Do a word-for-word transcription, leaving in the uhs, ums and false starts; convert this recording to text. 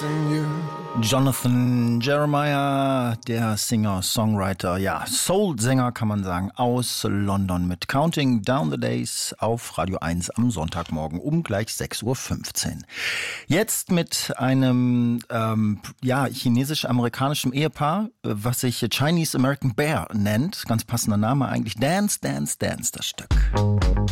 missing you. Jonathan Jeremiah, der Singer, Songwriter, ja, Soul-Sänger kann man sagen, aus London mit Counting Down the Days auf Radio eins am Sonntagmorgen um gleich sechs Uhr fünfzehn. Jetzt mit einem ähm, ja, chinesisch-amerikanischen Ehepaar, was sich Chinese American Bear nennt, ganz passender Name eigentlich, Dance, Dance, Dance, das Stück.